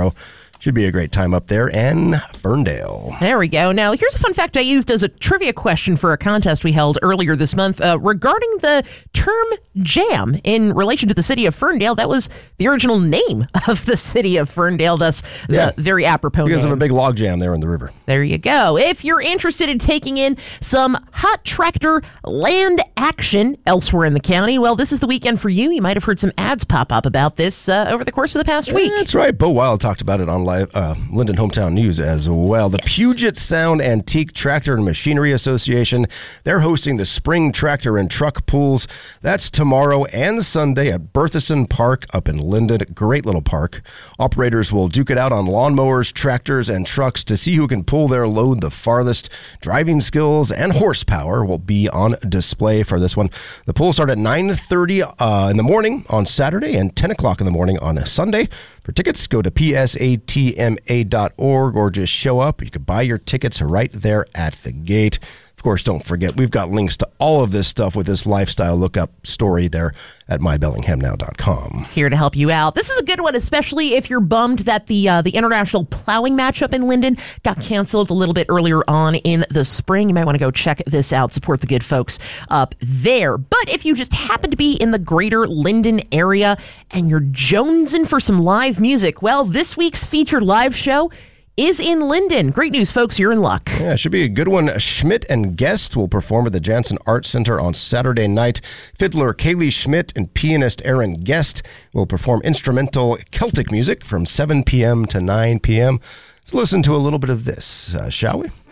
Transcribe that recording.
tomorrow. Should be a great time up there in Ferndale. There we go. Now, here's a fun fact I used as a trivia question for a contest we held earlier this month regarding the term jam in relation to the city of Ferndale. That was the original name of the city of Ferndale, thus the very apropos Because name. of a big log jam there in the river. There you go. If you're interested in taking in some hot tractor land action elsewhere in the county, well, this is the weekend for you. You might have heard some ads pop up about this over the course of the past week. That's right. Bo Wild talked about it on Linden Hometown News as well. The Puget Sound Antique Tractor and Machinery Association, they're hosting the Spring Tractor and Truck Pools. That's tomorrow and Sunday at Berthisson Park up in Linden. Great little park. Operators will duke it out on lawnmowers, tractors, and trucks to see who can pull their load the farthest. Driving skills and horsepower will be on display for this one. The pools start at 9:30 in the morning on Saturday and 10 o'clock in the morning on a Sunday. For tickets, go to psatma.org or just show up. You can buy your tickets right there at the gate. Of course, don't forget, we've got links to all of this stuff with this lifestyle lookup story there at mybellinghamnow.com. Here to help you out. This is a good one, especially if you're bummed that the international plowing matchup in Linden got canceled a little bit earlier on in the spring. You might want to go check this out. Support the good folks up there. But if you just happen to be in the greater Linden area and you're jonesing for some live music, well, this week's featured live show is in Linden. Great news, folks. You're in luck. Yeah, it should be a good one. Schmidt and Guest will perform at the Jansen Art Center on Saturday night. Fiddler Kaylee Schmidt and pianist Aaron Guest will perform instrumental Celtic music from 7 p.m. to 9 p.m. Let's listen to a little bit of this, shall we?